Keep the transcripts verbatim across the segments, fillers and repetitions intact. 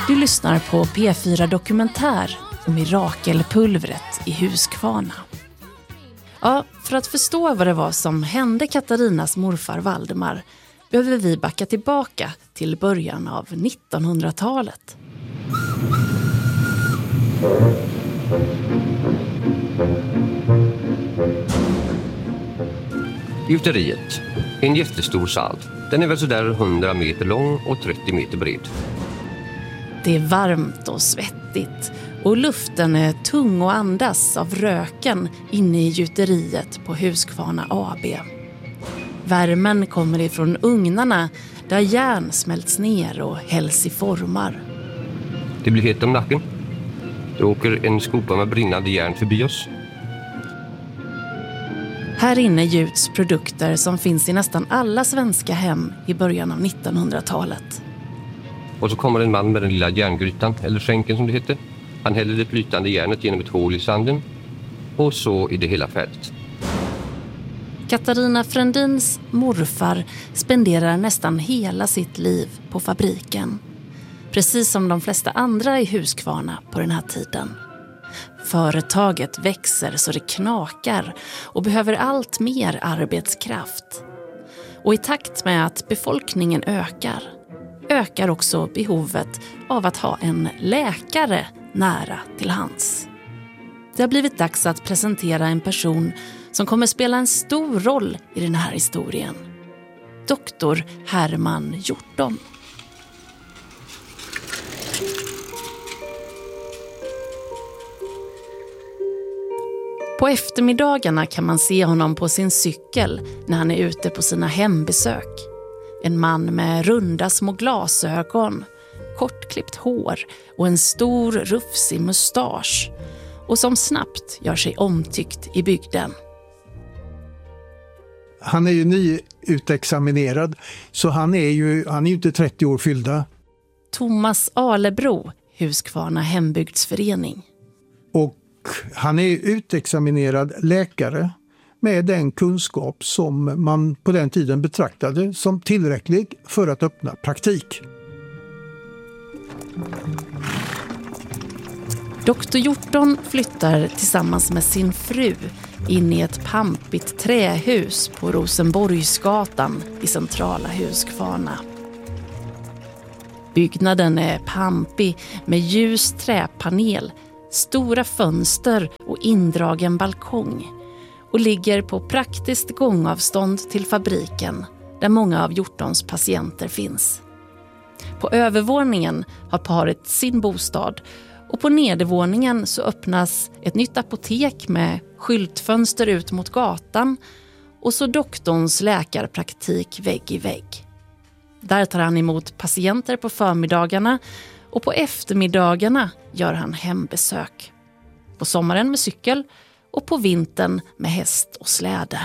Du lyssnar på P fyra Dokumentär om mirakelpulvret i Huskvarna. Ja, för att förstå vad det var som hände Katarinas morfar Valdemar behöver vi backa tillbaka till början av nittonhundratalet. Gjuteriet. En jättestor sal. Den är väl sådär hundra meter lång och trettio meter bred. Det är varmt och svettigt och luften är tung och andas av röken inne i gjuteriet på Huskvarna A B. Värmen kommer ifrån ugnarna där järn smälts ner och hälls i formar. Det blir hett om nacken. Det åker en skopa med brinnande järn förbi oss. Här inne gjuts produkter som finns i nästan alla svenska hem i början av nittonhundratalet. Och så kommer en man med den lilla järngrytan, eller skänken som det heter. Han häller det flytande järnet genom ett hål i sanden. Och så är det hela färdigt. Katarina Frändins morfar spenderar nästan hela sitt liv på fabriken. Precis som de flesta andra i Huskvarna på den här tiden. Företaget växer så det knakar och behöver allt mer arbetskraft. Och i takt med att befolkningen ökar, ökar också behovet av att ha en läkare nära till hands. Det har blivit dags att presentera en person som kommer spela en stor roll i den här historien. Doktor Herman Hjorton. På eftermiddagarna kan man se honom på sin cykel när han är ute på sina hembesök. En man med runda små glasögon, kortklippt hår och en stor rufsig mustasch. Och som snabbt gör sig omtyckt i bygden. Han är ju nyutexaminerad så han är ju han är ju inte trettio år fyllda. Thomas Alebro, Huskvarna hembygdsförening. Och han är utexaminerad läkare med den kunskap som man på den tiden betraktade som tillräcklig för att öppna praktik. Doktor Hjorton flyttar tillsammans med sin fru in i ett pampigt trähus på Rosenborgsgatan i centrala Huskvarna. Byggnaden är pampig med ljus träpanel, stora fönster och indragen balkong och ligger på praktiskt gångavstånd till fabriken där många av Hjortons patienter finns. På övervåningen har paret sin bostad och på nedervåningen så öppnas ett nytt apotek med skyltfönster ut mot gatan och så doktorns läkarpraktik vägg i vägg. Där tar han emot patienter på förmiddagarna och på eftermiddagarna gör han hembesök. På sommaren med cykel och på vintern med häst och släde.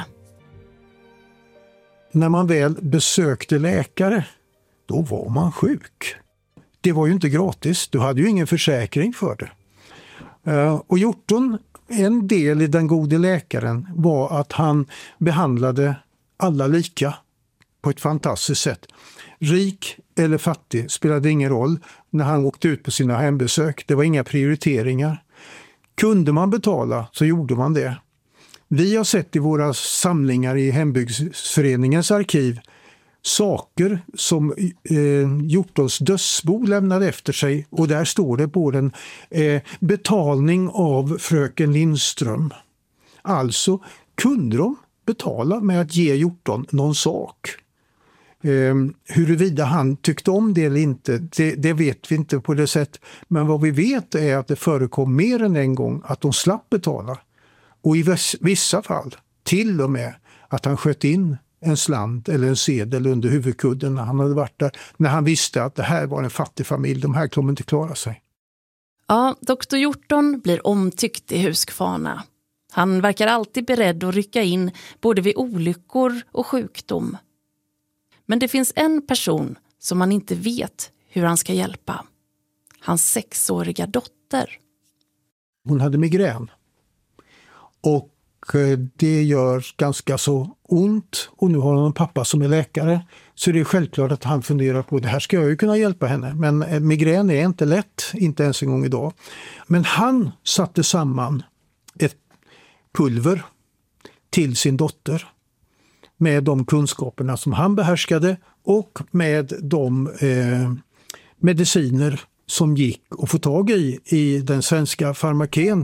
När man väl besökte läkare, då var man sjuk. Det var ju inte gratis, du hade ju ingen försäkring för det. Och Hjorton, en del i den gode läkaren var att han behandlade alla lika på ett fantastiskt sätt. Rik eller fattig spelade ingen roll när han åkte ut på sina hembesök. Det var inga prioriteringar. Kunde man betala så gjorde man det. Vi har sett i våra samlingar i hembygdsföreningens arkiv saker som eh, Hjortons dödsbo lämnade efter sig och där står det på den eh, betalning av fröken Lindström. Alltså kunde de betala med att ge Hjorton någon sak. Eh, huruvida han tyckte om det eller inte, det, det vet vi inte på det sätt. Men vad vi vet är att det förekom mer än en gång att de slapp betala. Och i vissa fall till och med att han sköt in en slant eller en sedel under huvudkudden när han hade varit där. När han visste att det här var en fattig familj, de här kommer inte klara sig. Ja, doktor Hjorton blir omtyckt i Huskvarna. Han verkar alltid beredd att rycka in både vid olyckor och sjukdom. Men det finns en person som man inte vet hur han ska hjälpa. Hans sexåriga dotter. Hon hade migrän. Och det gör ganska så ont. Och nu har hon en pappa som är läkare. Så det är självklart att han funderar på det här ska jag ju kunna hjälpa henne. Men migrän är inte lätt, inte ens en gång idag. Men han satte samman ett pulver till sin dotter med de kunskaperna som han behärskade och med de eh, mediciner som gick att få tag i i den svenska farmaken.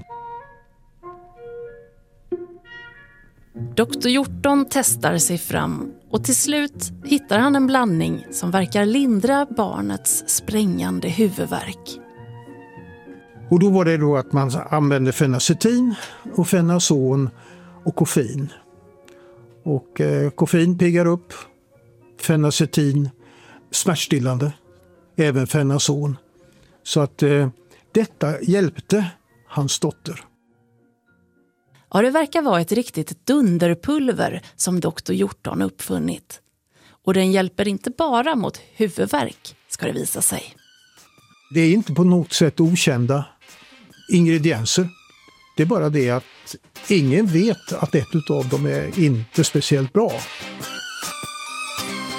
doktor Hjorton testar sig fram och till slut hittar han en blandning som verkar lindra barnets sprängande huvudvärk. Och då var det då att man använde fenacetin och fenazon och koffein. Och eh, koffein piggar upp, fenacetin smärtstillande, även fenazon. Så att eh, detta hjälpte hans dotter. Ja, det verkar vara ett riktigt dunderpulver som doktor Hjorton uppfunnit. Och den hjälper inte bara mot huvudvärk, ska det visa sig. Det är inte på något sätt okända ingredienser. Det är bara det att ingen vet att ett av dem är inte speciellt bra.